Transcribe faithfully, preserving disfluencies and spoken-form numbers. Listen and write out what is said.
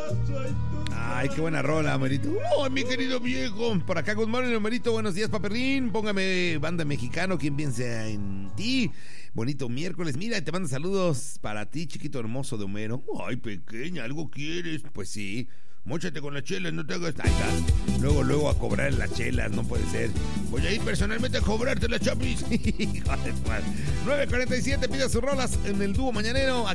Ay, qué buena rola, Homerito. Oh, mi querido viejo. Por acá, good morning, Homerito. Buenos días, Paperrín. Póngame banda mexicano, quien piensa en ti. Bonito miércoles. Mira, te mando saludos para ti, chiquito hermoso de Homero. Ay, pequeña, ¿algo quieres? Pues sí. Móchate con las chelas, no te hagas... Ahí está. Luego, luego a cobrar las chelas, no puede ser. Voy a ir personalmente a cobrarte las chapis. Hijo de madre. nueve cuarenta y siete, pida sus rolas en el dúo mañanero.